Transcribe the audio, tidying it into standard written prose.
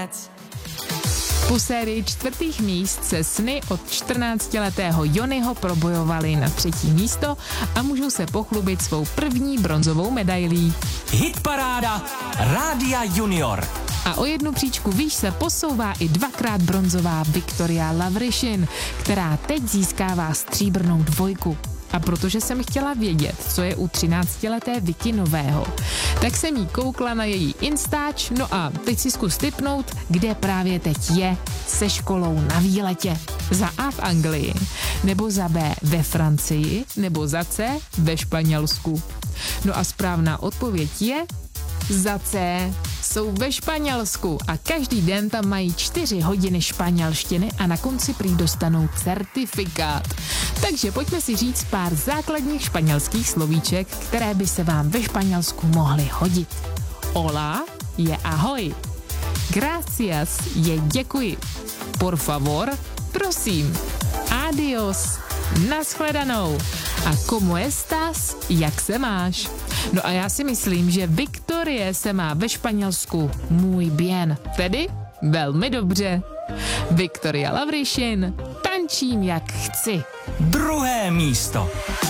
konec. Po sérii 4. míst se sny od 14letého Jonyho probojovaly na 3. místo a můžou se pochlubit svou první bronzovou medailí. Hitparáda Rádia Junior. A o jednu příčku výš se posouvá i 2x bronzová Viktoria Lavrišin, která teď získává stříbrnou 2. A protože jsem chtěla vědět, co je u 13leté Vicky nového, tak jsem jí koukla na její Instač, no a teď si zkus tipnout, kde právě teď je se školou na výletě. Za A v Anglii, nebo za B ve Francii, nebo za C ve Španělsku. No a správná odpověď je za C. Jsou ve Španělsku a každý den tam mají 4 hodiny španělštiny a na konci prý dostanou certifikát. Takže pojďme si říct pár základních španělských slovíček, které by se vám ve Španělsku mohly hodit. Hola je ahoj. Gracias je děkuji. Por favor, prosím. Adios, nashledanou. A como estás, jak se máš? No a já si myslím, že Viktorie se má ve Španělsku muy bien, tedy velmi dobře. Viktoria Lavrišin, tančím jak chci. 2. místo.